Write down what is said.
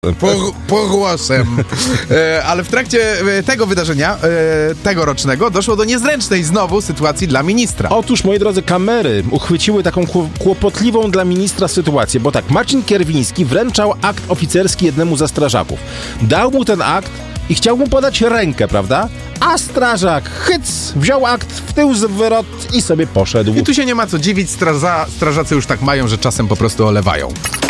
Pogłosem. Ale w trakcie tego wydarzenia, tegorocznego, doszło do niezręcznej znowu sytuacji dla ministra. Otóż, moi drodzy, kamery uchwyciły taką kłopotliwą dla ministra sytuację, bo tak, Marcin Kierwiński wręczał akt oficerski jednemu ze strażaków. Dał mu ten akt i chciał mu podać rękę, prawda? A strażak, wziął akt w tył zwrot i sobie poszedł. I tu się nie ma co dziwić, strażacy już tak mają, że czasem po prostu olewają.